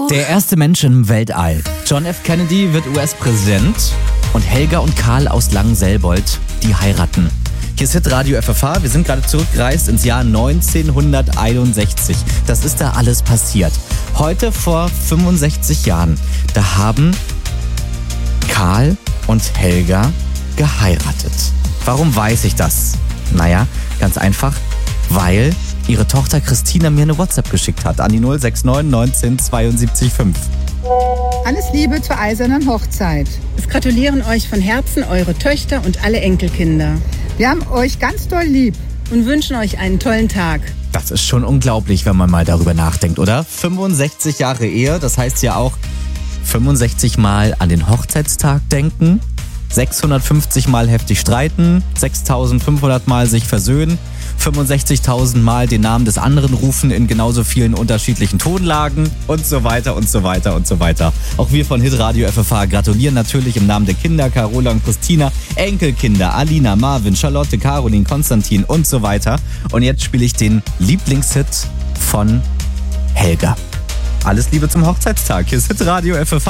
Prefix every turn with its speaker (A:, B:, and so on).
A: Der erste Mensch im Weltall. John F. Kennedy wird US-Präsident und Helga und Karl aus Langenselbold, die heiraten. Hier ist Hitradio FFH. Wir sind gerade zurückgereist ins Jahr 1961. Das ist da alles passiert. Heute vor 65 Jahren, da haben Karl und Helga geheiratet. Warum weiß ich das? Naja, ganz einfach, weil ihre Tochter Christina mir eine WhatsApp geschickt hat an die 069 19 72 5.
B: Alles Liebe zur eisernen Hochzeit.
C: Es gratulieren euch von Herzen eure Töchter und alle Enkelkinder.
B: Wir haben euch ganz doll lieb.
C: Und wünschen euch einen tollen Tag.
A: Das ist schon unglaublich, wenn man mal darüber nachdenkt, oder? 65 Jahre Ehe, das heißt ja auch 65 Mal an den Hochzeitstag denken, 650 Mal heftig streiten, 6500 Mal sich versöhnen, 65.000 Mal den Namen des anderen rufen in genauso vielen unterschiedlichen Tonlagen und so weiter und so weiter und so weiter. Auch wir von Hitradio FFH gratulieren natürlich im Namen der Kinder, Carola und Christina, Enkelkinder, Alina, Marvin, Charlotte, Caroline, Konstantin und so weiter. Und jetzt spiele ich den Lieblingshit von Helga. Alles Liebe zum Hochzeitstag. Hier ist Hitradio FFH.